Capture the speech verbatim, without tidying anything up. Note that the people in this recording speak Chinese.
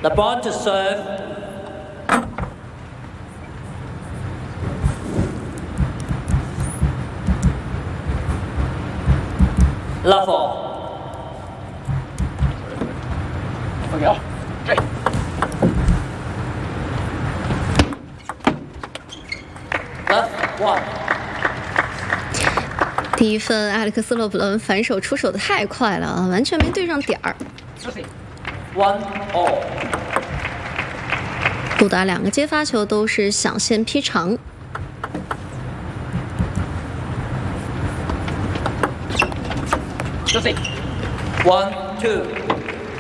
LeBron to serve. Level. OK 啊，对。 Left one. 第一分，埃里克斯·勒布伦反手出手的太快了啊，完全没对上点儿。 One all. 杜达两个接发球都是响线劈长。 One two.